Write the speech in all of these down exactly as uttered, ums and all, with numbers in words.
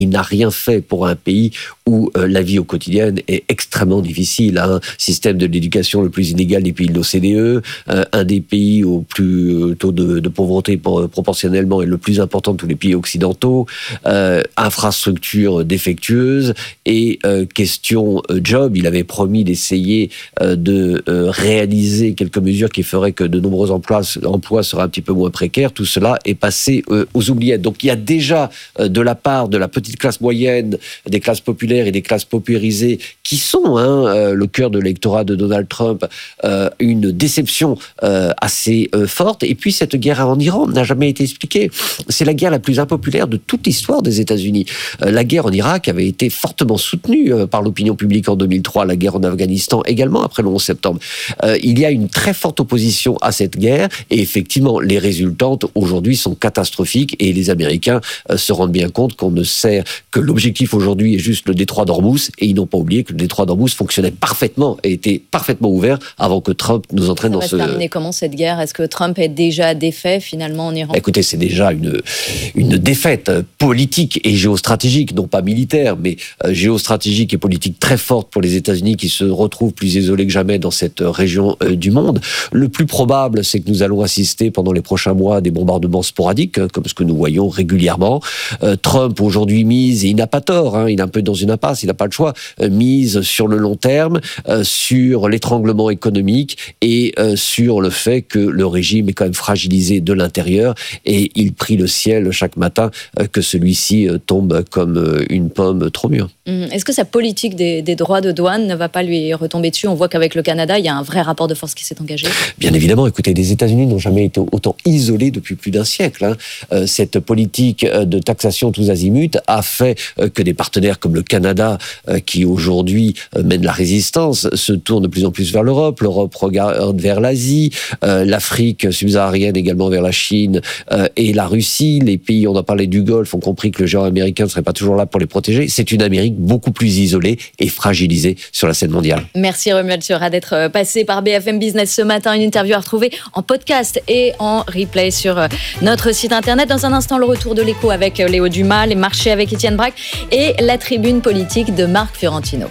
Il n'a rien fait pour un pays où euh, la vie au quotidien est extrêmement difficile. Un système de l'éducation le plus inégal des pays de l'O C D E, euh, un des pays au plus euh, taux de, de pauvreté pour, proportionnellement est le plus important de tous les pays occidentaux, euh, infrastructure défectueuse et euh, question euh, job. Il avait promis d'essayer euh, de euh, réaliser quelques mesures qui feraient que de nombreux emplois, emplois seraient un petit peu moins précaires. Tout cela est passé euh, aux oubliettes. Donc il y a déjà euh, de la part de la petite classe moyenne, des classes populaires et des classes paupérisées qui sont hein, euh, le cœur de l'électorat de Donald Trump, euh, une déception euh, assez euh, forte. Et puis cette guerre en Iran n'a jamais été expliquée. C'est la guerre la plus impopulaire de toute l'histoire des États-Unis. Euh, la guerre en Irak avait été fortement soutenue euh, par l'opinion publique en deux mille trois, la guerre en Afghanistan également après le onze septembre. Euh, il y a une très forte opposition à cette guerre et effectivement les résultantes aujourd'hui sont catastrophiques et les Américains euh, se rendent bien compte qu'on ne sait que l'objectif aujourd'hui est juste le détroit d'Ormuz et ils n'ont pas oublié que le détroit d'Ormuz fonctionnait parfaitement et était parfaitement ouvert avant que Trump nous entraîne Ça dans va ce... se terminer comment cette guerre ? Est-ce que Trump est déjà défait finalement en Iran ? Écoutez, c'est déjà une, une défaite politique et géostratégique, non pas militaire, mais euh, géostratégique et politique très forte pour les États-Unis qui se retrouvent plus isolés que jamais dans cette région euh, du monde. Le plus probable, c'est que nous allons assister pendant les prochains mois à des bombardements sporadiques, euh, comme ce que nous voyons régulièrement. Euh, Trump aujourd'hui mise, et il n'a pas tort, hein, il est un peu dans une impasse, il n'a pas le choix, euh, mise sur le long terme, euh, sur l'étranglement économique et euh, sur le fait que le régime est quand même fragilisé de l'intérieur et il prie le ciel chaque matin euh, que celui-ci euh, tombe comme euh, une pomme trop mûre. Est-ce que sa politique des, des droits de douane ne va pas lui retomber dessus ? On voit qu'avec le Canada, il y a un vrai rapport de force qui s'est engagé. Bien évidemment, écoutez, les États-Unis n'ont jamais été autant isolés depuis plus d'un siècle. Hein. Euh, cette politique de taxation tous azimuts a fait euh, que des partenaires comme le Canada, euh, qui aujourd'hui euh, mène la résistance, se tournent de plus en plus vers l'Europe. L'Europe regarde vers l'Asie, euh, l'Afrique subsaharienne également vers la Chine euh, et la Russie. Les pays, on en parlait du Golfe, ont compris que le géant américain ne serait pas toujours là pour les protéger. C'est une Amérique beaucoup plus isolée et fragilisée sur la scène mondiale. Merci Romuald Sura d'être passé par B F M Business ce matin. Une interview à retrouver en podcast et en replay sur notre site internet. Dans un instant, le retour de l'écho avec Léo Dumas, les marchés avec Étienne Braque et la tribune politique de Marc Fiorentino.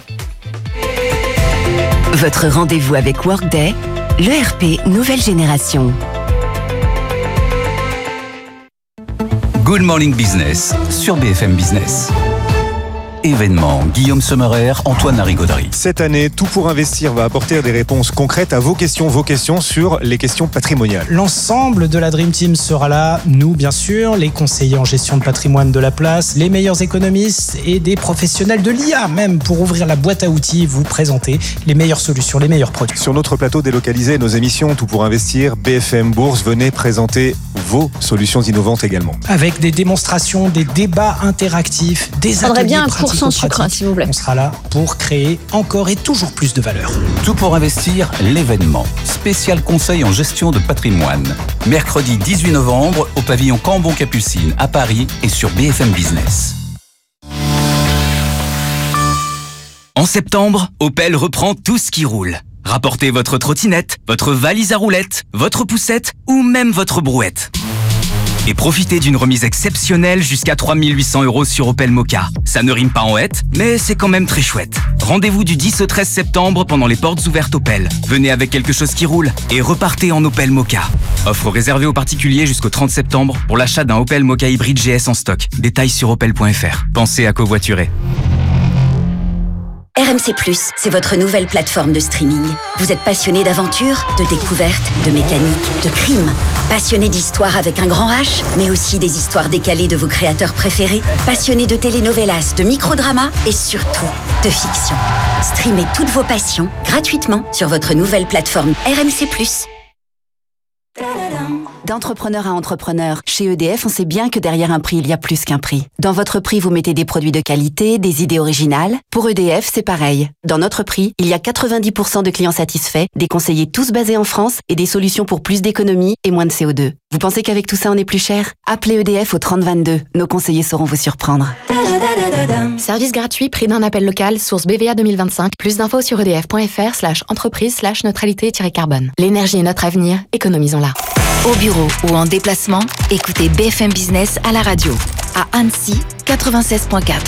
Votre rendez-vous avec Workday, l'E R P nouvelle génération. Good Morning Business sur B F M Business. Événement, Guillaume Sommerer, Antoine Larigauderie. Cette année, Tout pour investir va apporter des réponses concrètes à vos questions, vos questions sur les questions patrimoniales. L'ensemble de la Dream Team sera là, nous bien sûr, les conseillers en gestion de patrimoine de la place, les meilleurs économistes et des professionnels de l'I A même pour ouvrir la boîte à outils, vous présenter les meilleures solutions, les meilleurs produits. Sur notre plateau délocalisé, nos émissions Tout pour investir, B F M Bourse, venez présenter vos solutions innovantes également. Avec des démonstrations, des débats interactifs, des ateliers bien un pratiques. cours sans sucre, s'il vous plaît. On sera là pour créer encore et toujours plus de valeur. Tout pour investir, l'événement. Spécial conseil en gestion de patrimoine. Mercredi dix-huit novembre au pavillon Cambon-Capucine à Paris et sur B F M Business. En septembre, Opel reprend tout ce qui roule. Rapportez votre trottinette, votre valise à roulettes, votre poussette ou même votre brouette. Et profitez d'une remise exceptionnelle jusqu'à trois mille huit cents euros sur Opel Mokka. Ça ne rime pas en hête, mais c'est quand même très chouette. Rendez-vous du dix au treize septembre pendant les portes ouvertes Opel. Venez avec quelque chose qui roule et repartez en Opel Mokka. Offre réservée aux particuliers jusqu'au trente septembre pour l'achat d'un Opel Mokka hybride G S en stock. Détails sur opel point f r. Pensez à covoiturer. R M C plus, c'est votre nouvelle plateforme de streaming. Vous êtes passionné d'aventure, de découverte, de mécanique, de crime. Passionné d'histoire avec un grand H, mais aussi des histoires décalées de vos créateurs préférés. Passionné de telenovelas, de microdramas et surtout de fiction. Streamez toutes vos passions gratuitement sur votre nouvelle plateforme R M C plus. D'entrepreneur à entrepreneur, chez E D F, on sait bien que derrière un prix, il y a plus qu'un prix. Dans votre prix, vous mettez des produits de qualité, des idées originales. Pour E D F, c'est pareil. Dans notre prix, il y a quatre-vingt-dix pour cent de clients satisfaits, des conseillers tous basés en France et des solutions pour plus d'économie et moins de C O deux. Vous pensez qu'avec tout ça, on est plus cher ? Appelez E D F au trente vingt-deux. Nos conseillers sauront vous surprendre. Service gratuit, prix d'un appel local, source B V A deux mille vingt-cinq. Plus d'infos sur edf.fr slash entreprise slash neutralité-carbone. L'énergie est notre avenir, économisons-la. Au bureau ou en déplacement, écoutez B F M Business à la radio. À Annecy, quatre-vingt-seize virgule quatre.